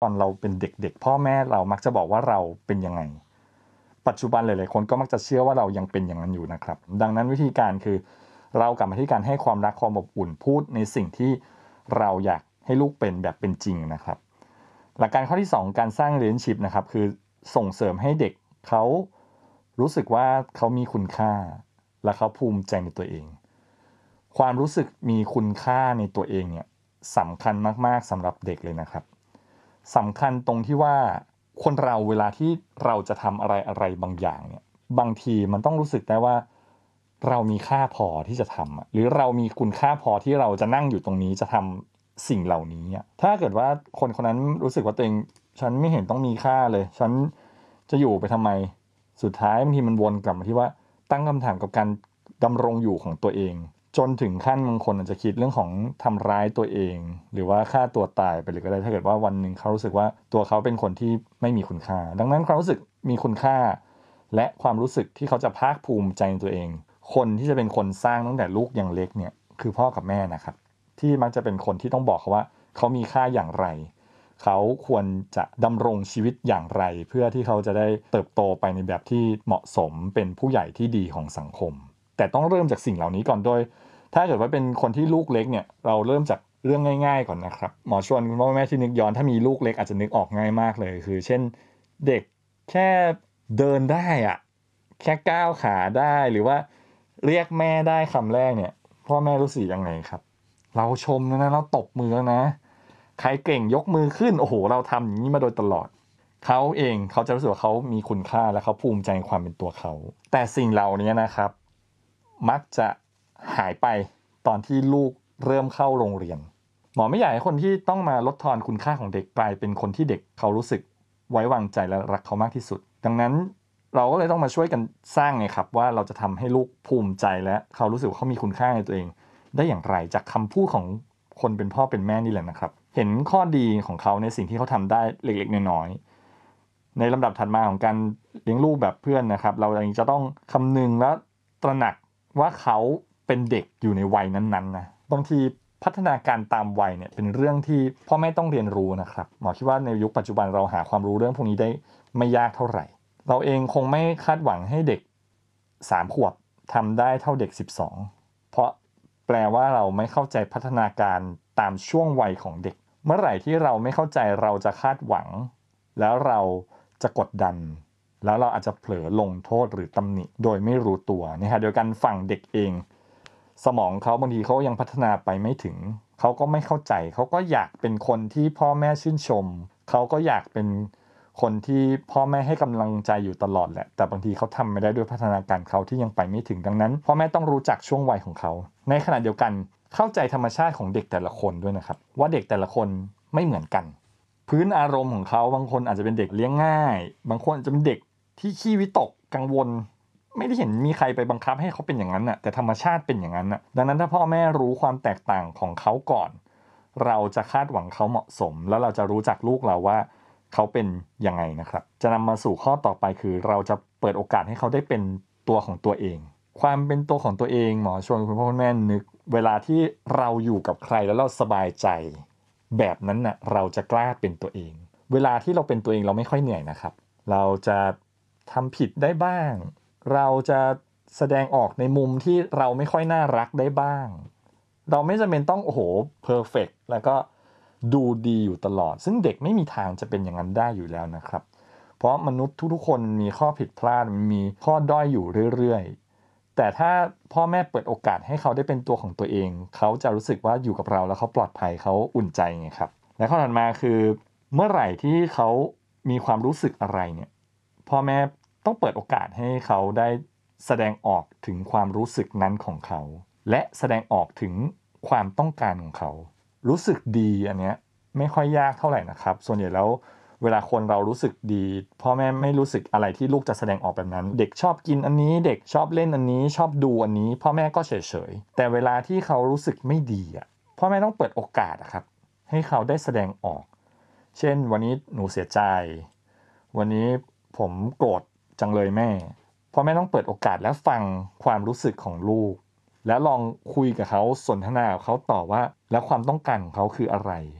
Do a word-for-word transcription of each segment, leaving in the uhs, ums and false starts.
ตอนเราเป็นเด็กๆพ่อแม่เรามักจะบอกว่าเราเป็นยังไงปัจจุบันหลายๆคนก็มักจะเชื่อว่าเรายังเป็นอย่างนั้นอยู่นะครับดังนั้นวิธีการคือเรากลับมาที่การให้ความรักความอบอุ่นพูดในสิ่งที่เราอยากให้ลูกเป็นแบบเป็นจริงนะครับหลักการข้อที่สองการสร้าง relationship นะครับคือส่งเสริมให้เด็กเขารู้สึกว่าเขามีคุณค่าและเขาภูมิใจในตัวเองความรู้สึกมีคุณค่าในตัวเองเนี่ยสำคัญมากๆสำหรับเด็กเลยนะครับสำคัญตรงที่ว่าคนเราเวลาที่เราจะทำอะไรอะไรบางอย่างเนี่ยบางทีมันต้องรู้สึกได้ว่าเรามีค่าพอที่จะทำหรือเรามีคุณค่าพอที่เราจะนั่งอยู่ตรงนี้จะทำสิ่งเหล่านี้ถ้าเกิดว่าคนคนนั้นรู้สึกว่าตัวเองฉันไม่เห็นต้องมีค่าเลยฉันจะอยู่ไปทำไมสุดท้ายบางทีมันวนกลับมาที่ว่าตั้งคำถามกับการดำรงอยู่ของตัวเองจนถึงขั้นบางคนอาจจะคิดเรื่องของทำร้ายตัวเองหรือว่าฆ่าตัวตายไปเลยก็ได้ถ้าเกิดว่าวันหนึ่งเขารู้สึกว่าตัวเขาเป็นคนที่ไม่มีคุณค่าดังนั้นความรู้สึกมีคุณค่าและความรู้สึกที่เขาจะภาคภูมิใจในตัวเองคนที่จะเป็นคนสร้างตั้งแต่ลูกยังเล็กเนี่ยคือพ่อกับแม่นะครับที่มักจะเป็นคนที่ต้องบอกเขาว่าเขามีค่าอย่างไรเขาควรจะดำรงชีวิตอย่างไรเพื่อที่เขาจะได้เติบโตไปในแบบที่เหมาะสมเป็นผู้ใหญ่ที่ดีของสังคมแต่ต้องเริ่มจากสิ่งเหล่านี้ก่อนโดยถ้าเกิดว่าเป็นคนที่ลูกเล็กเนี่ยเราเริ่มจากเรื่องง่ายๆก่อนนะครับหมอชวนคุณพ่อแม่ที่นึกย้อนถ้ามีลูกเล็กอาจจะนึกออกง่ายมากเลยคือเช่นเด็กแค่เดินได้อะแค่ก้าวขาได้หรือว่าเรียกแม่ได้คำแรกเนี่ยพ่อแม่รู้สึกยังไงครับเราชมแล้วนะเราตบมือแล้วนะใครเก่งยกมือขึ้นโอ้โหเราทำอย่างนี้มาโดยตลอดเขาเองเขาจะรู้สึกว่าเขามีคุณค่าและเขาภูมิใจในความเป็นตัวเขาแต่สิ่งเหล่านี้นะครับมักจะหายไปตอนที่ลูกเริ่มเข้าโรงเรียนหมอไม่อยากให้คนที่ต้องมาลดทอนคุณค่าของเด็กกลายเป็นคนที่เด็กเขารู้สึกไว้วางใจและรักเขามากที่สุดดังนั้นเราก็เลยต้องมาช่วยกันสร้างไงครับว่าเราจะทำให้ลูกภูมิใจและเขารู้สึกว่าเขามีคุณค่าในตัวเองได้อย่างไรจากคำพูดของคนเป็นพ่อเป็นแม่นี่แหละนะครับเห็นข้อดีของเขาในสิ่งที่เขาทำได้เล็กๆน้อยๆในลำดับถัดมาของการเลี้ยงลูกแบบเพื่อนนะครับเราเองจะต้องคำนึงและตระหนักว่าเขาเป็นเด็กอยู่ในวัยนั้นๆนะบางทีพัฒนาการตามวัยเนี่ยเป็นเรื่องที่พ่อแม่ต้องเรียนรู้นะครับหมอคิดว่าในยุคปัจจุบันเราหาความรู้เรื่องพวกนี้ได้ไม่ยากเท่าไหร่เราเองคงไม่คาดหวังให้เด็กสามขวบทำได้เท่าเด็กสิบสองเพราะแปลว่าเราไม่เข้าใจพัฒนาการตามช่วงวัยของเด็กเมื่อไหร่ที่เราไม่เข้าใจเราจะคาดหวังแล้วเราจะกดดันแล้วเราอาจจะเผลอลงโทษหรือตำหนิโดยไม่รู้ตัวนะฮะโดยการฝั่งเด็กเองสมองเขาบางทีเขายังพัฒนาไปไม่ถึงเขาก็ไม่เข้าใจเขาก็อยากเป็นคนที่พ่อแม่ชื่นชมเขาก็อยากเป็นคนที่พ่อแม่ให้กำลังใจอยู่ตลอดแหละแต่บางทีเขาทำไม่ได้ด้วยพัฒนาการเขาที่ยังไปไม่ถึงดังนั้นพ่อแม่ต้องรู้จักช่วงวัยของเขาในขณะเดียวกันเข้าใจธรรมชาติของเด็กแต่ละคนด้วยนะครับว่าเด็กแต่ละคนไม่เหมือนกันพื้นอารมณ์ของเขาบางคนอาจจะเป็นเด็กเลี้ยงง่ายบางคนอาจจะเป็นเด็กที่ขี้วิตกกังวลไม่ได้เห็นมีใครไปบังคับให้เขาเป็นอย่างนั้นน่ะแต่ธรรมชาติเป็นอย่างนั้นน่ะดังนั้นถ้าพ่อแม่รู้ความแตกต่างของเขาก่อนเราจะคาดหวังเขาเหมาะสมแล้วเราจะรู้จักลูกเราว่าเขาเป็นยังไงนะครับจะนำมาสู่ข้อต่อไปคือเราจะเปิดโอกาสให้เขาได้เป็นตัวของตัวเองความเป็นตัวของตัวเองหมอชวนคุณพ่อคุณแม่นึกเวลาที่เราอยู่กับใครแล้วเราสบายใจแบบนั้นน่ะเราจะกล้าเป็นตัวเองเวลาที่เราเป็นตัวเองเราไม่ค่อยเหนื่อยนะครับเราจะทำผิดได้บ้างเราจะแสดงออกในมุมที่เราไม่ค่อยน่ารักได้บ้างเราไม่จำเป็นต้องโอ้โหเพอร์เฟกต์แล้วก็ดูดีอยู่ตลอดซึ่งเด็กไม่มีทางจะเป็นอย่างนั้นได้อยู่แล้วนะครับเพราะมนุษย์ทุกๆคนมีข้อผิดพลาดมีข้อด้อยอยู่เรื่อยๆแต่ถ้าพ่อแม่เปิดโอกาสให้เขาได้เป็นตัวของตัวเองเขาจะรู้สึกว่าอยู่กับเราแล้วเขาปลอดภัยเขาอุ่นใจไงครับและข้อถัดมาคือเมื่อไหร่ที่เขามีความรู้สึกอะไรเนี่ยพ่อแม่ต้องเปิดโอกาสให้เขาได้แสดงออกถึงความรู้สึกนั้นของเขาและแสดงออกถึงความต้องการของเขารู้สึกดีอันเนี้ยไม่ค่อยยากเท่าไหร่นะครับส่วนใหญ่แล้วเวลาคนเรารู้สึกดีพ่อแม่ไม่รู้สึกอะไรที่ลูกจะแสดงออกแบบนั้นเด็กชอบกินอันนี้เด็กชอบเล่นอันนี้ชอบดูอันนี้พ่อแม่ก็เฉยๆแต่เวลาที่เขารู้สึกไม่ดีอ่ะพ่อแม่ต้องเปิดโอกาสครับให้เขาได้แสดงออกเช่นวันนี้หนูเสียใจวันนี้ผมโกรธจังเลยแม่พ่อแม่ต้องเปิดโอกาสและฟังความรู้สึกของลูกแล้วลองคุยกับเขาสนทนากับเขาต่อว่าแล้วความต้องการของเขาคืออะไร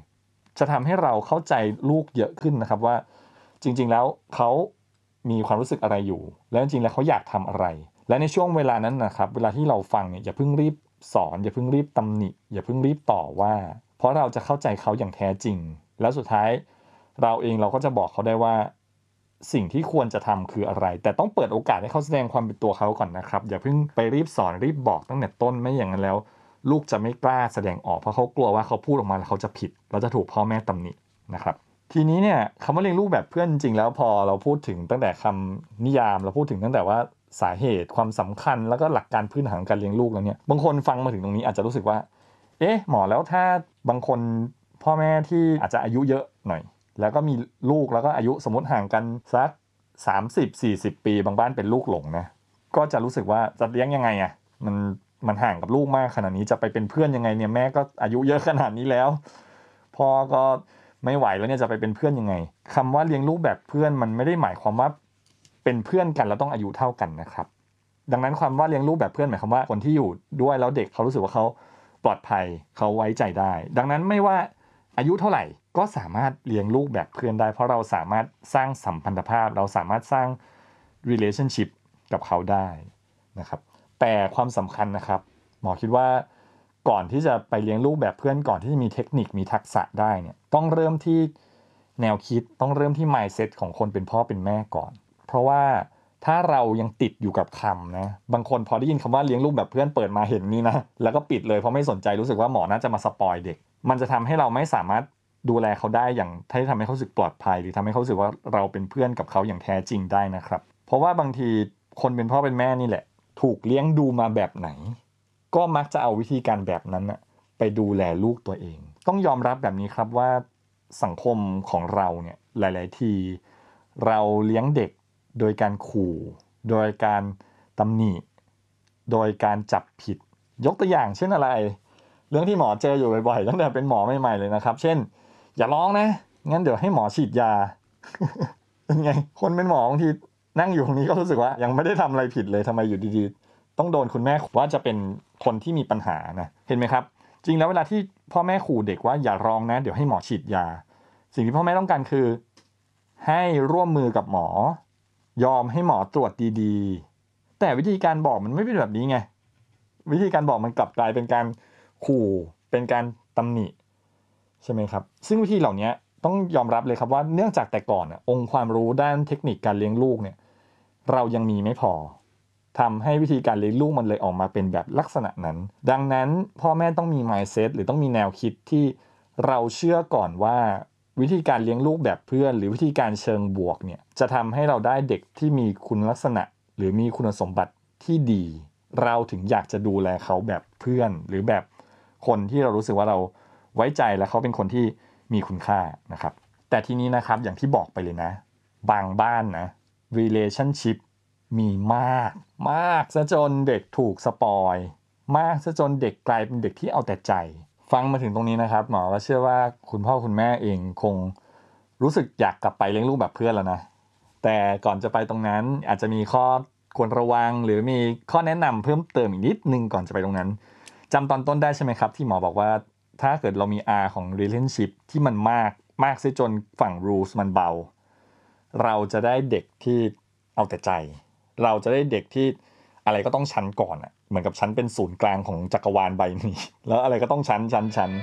จะทำให้เราเข้าใจลูกเยอะขึ้นนะครับว่าจริงๆแล้วเขามีความรู้สึกอะไรอยู่แล้วจริงๆแล้วเขาอยากทำอะไรและในช่วงเวลานั้นนะครับเวลาที่เราฟังเนี่ยอย่าเพิ่งรีบสอนอย่าเพิ่งรีบตำหนิอย่าเพิ่งรีบต่อว่าเพราะเราจะเข้าใจเขาอย่างแท้จริงแล้วสุดท้ายเราเองเราก็จะบอกเขาได้ว่าสิ่งที่ควรจะทำคืออะไรแต่ต้องเปิดโอกาสให้เขาแสดงความเป็นตัวเขาก่อนนะครับอย่าเพิ่งไปรีบสอนรีบบอกตั้งแต่ต้นไม่อย่างนั้นแล้วลูกจะไม่กล้าแสดงออกเพราะเขากลัวว่าเขาพูดออกมาแล้วเขาจะผิดแล้วจะถูกพ่อแม่ตำหนินะครับทีนี้เนี่ยคำว่าเลี้ยงลูกแบบเพื่อนจริงๆแล้วพอเราพูดถึงตั้งแต่คำนิยามเราพูดถึงตั้งแต่ว่าสาเหตุความสำคัญแล้วก็หลักการพื้นฐานของการเลี้ยงลูกแล้วเนี่ยบางคนฟังมาถึงตรงนี้อาจจะรู้สึกว่าเอ๊ะหมอแล้วถ้าบางคนพ่อแม่ที่อาจจะอายุเยอะหน่อยแล้วก็มีลูกแล้วก็อายุสมมติห่างกันสักสามสิบ สี่สิบปีบางบ้านเป็นลูกหลงนะก็จะรู้สึกว่าจะเลี้ยงยังไงอ่ะมันมันห่างกับลูกมากขนาดนี้จะไปเป็นเพื่อนยังไงเนี่ยแม่ก็อายุเยอะขนาดนี้แล้วพ่อก็ไม่ไหวแล้วเนี่ยจะไปเป็นเพื่อนยังไงคำว่าเลี้ยงลูกแบบเพื่อนมันไม่ได้หมายความว่าเป็นเพื่อนกันแล้วต้องอายุเท่ากันนะครับดังนั้นความว่าเลี้ยงลูกแบบเพื่อนหมายความว่าคนที่อยู่ด้วยแล้วเด็กเขารู้สึกว่าเขาปลอดภัยเขาไว้ใจได้ดังนั้นไม่ว่าอายุเท่าไหร่ก็สามารถเลี้ยงลูกแบบเพื่อนได้เพราะเราสามารถสร้างสัมพันธภาพเราสามารถสร้าง relationship กับเขาได้นะครับแต่ความสำคัญนะครับหมอคิดว่าก่อนที่จะไปเลี้ยงลูกแบบเพื่อนก่อนที่จะมีเทคนิคมีทักษะได้เนี่ยต้องเริ่มที่แนวคิดต้องเริ่มที่ mindset ของคนเป็นพ่อเป็นแม่ก่อนเพราะว่าถ้าเรายังติดอยู่กับคำนะบางคนพอได้ยินคำว่าเลี้ยงลูกแบบเพื่อนเปิดมาเห็นนี่นะแล้วก็ปิดเลยเพราะไม่สนใจรู้สึกว่าหมอน่าจะมาสปอยเด็กมันจะทำให้เราไม่สามารถดูแลเขาได้อย่างที่ทำให้เขารู้สึกปลอดภัยหรือทำให้เขารู้สึกว่าเราเป็นเพื่อนกับเขาอย่างแท้จริงได้นะครับเพราะว่าบางทีคนเป็นพ่อเป็นแม่นี่แหละถูกเลี้ยงดูมาแบบไหนก็มักจะเอาวิธีการแบบนั้นนะไปดูแลลูกตัวเองต้องยอมรับแบบนี้ครับว่าสังคมของเราเนี่ยหลายๆทีเราเลี้ยงเด็กโดยการขู่โดยการตำหนิโดยการจับผิดยกตัวอย่างเช่นอะไรเรื่องที่หมอเจออยู่บ่อยๆตั้งแต่เป็นหมอใหม่ๆเลยนะครับเช่นอย่าร้องนะงั้นเดี๋ยวให้หมอฉีดยา เป็นไงคนเป็นหมอบางทีนั่งอยู่ตรงนี้ก็รู้สึกว่ายังไม่ได้ทำอะไรผิดเลยทำไมอยู่ดีๆต้องโดนคุณแม่ว่าจะเป็นคนที่มีปัญหานะเห็นไหมครับจริงแล้วเวลาที่พ่อแม่ขู่เด็กว่าอย่าร้องนะเดี๋ยวให้หมอฉีดยาสิ่งที่พ่อแม่ต้องการคือให้ร่วมมือกับหมอยอมให้หมอตรวจดีๆแต่วิธีการบอกมันไม่เป็นแบบนี้ไงวิธีการบอกมันกลับกลายเป็นการขู่เป็นการตำหนิใช่ไหมครับซึ่งวิธีเหล่านี้ต้องยอมรับเลยครับว่าเนื่องจากแต่ก่อนองค์ความรู้ด้านเทคนิคการเลี้ยงลูกเนี่ยเรายังมีไม่พอทำให้วิธีการเลี้ยงลูกมันเลยออกมาเป็นแบบลักษณะนั้นดังนั้นพ่อแม่ต้องมี mindset หรือต้องมีแนวคิดที่เราเชื่อก่อนว่าวิธีการเลี้ยงลูกแบบเพื่อนหรือวิธีการเชิงบวกเนี่ยจะทำให้เราได้เด็กที่มีคุณลักษณะหรือมีคุณสมบัติที่ดีเราถึงอยากจะดูแลเขาแบบเพื่อนหรือแบบคนที่เรารู้สึกว่าเราไว้ใจและเขาเป็นคนที่มีคุณค่านะครับแต่ทีนี้นะครับอย่างที่บอกไปเลยนะบางบ้านนะ relationship มีมากมากซะจนเด็กถูกสปอยมากซะจนเด็กกลายเป็นเด็กที่เอาแต่ใจฟังมาถึงตรงนี้นะครับหมอก็เชื่อว่าคุณพ่อคุณแม่เองคงรู้สึกอยากกลับไปเลี้ยงลูกแบบเพื่อนแล้วนะแต่ก่อนจะไปตรงนั้นอาจจะมีข้อควรระวังหรือมีข้อแนะนำเพิ่มเติมอีกนิดนึงก่อนจะไปตรงนั้นจำตอนต้นได้ใช่ไหมครับที่หมอบอกว่าถ้าเกิดเรามี R ของ relationship ที่มันมากมากซะจนฝั่ง rules มันเบาเราจะได้เด็กที่เอาแต่ใจเราจะได้เด็กที่อะไรก็ต้องชั้นก่อนอ่ะเหมือนกับชั้นเป็นศูนย์กลางของจักรวาลใบนี้แล้วอะไรก็ต้องชั้นชั้นชั้น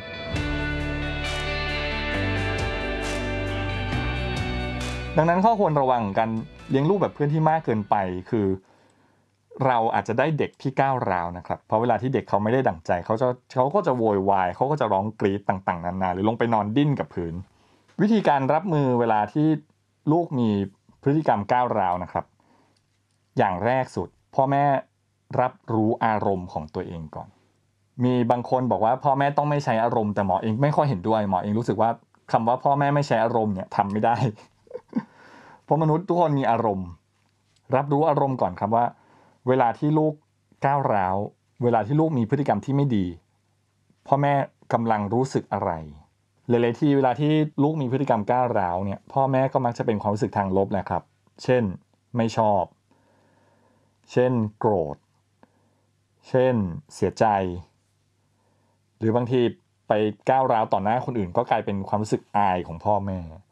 ดังนั้นข้อควรระวังการเลี้ยงลูกแบบเพื่อนที่มากเกินไปคือเราอาจจะได้เด็กที่ก้าวร้าวนะครับเพราะเวลาที่เด็กเขาไม่ได้ดั่งใจเขาจะเขาก็จะโวยวายเขาก็จะร้องกรี๊ดต่างๆนานาหรือลงไปนอนดิ้นกับพื้นวิธีการรับมือเวลาที่ลูกมีพฤติกรรมก้าวร้าวนะครับอย่างแรกสุดพ่อแม่รับรู้อารมณ์ของตัวเองก่อนมีบางคนบอกว่าพ่อแม่ต้องไม่ใช้อารมณ์แต่หมอเองไม่ค่อยเห็นด้วยหมอเองรู้สึกว่าคำว่าพ่อแม่ไม่ใช้อารมณ์เนี่ยทำไม่ได้ เพราะมนุษย์ทุกคนมีอารมณ์รับรู้อารมณ์ก่อนครับว่าเวลาที่ลูกก้าวร้าวเวลาที่ลูกมีพฤติกรรมที่ไม่ดีพ่อแม่กำลังรู้สึกอะไรหลายๆทีเวลาที่ลูกมีพฤติกรรมก้าวร้าวเนี่ยพ่อแม่ก็มักจะเป็นความรู้สึกทางลบแหละครับเช่นไม่ชอบเช่นโกรธเช่นเสียใจหรือบางทีไปก้าวร้าวต่อหน้าคนอื่นก็กลายเป็นความรู้สึกอายของพ่อแม่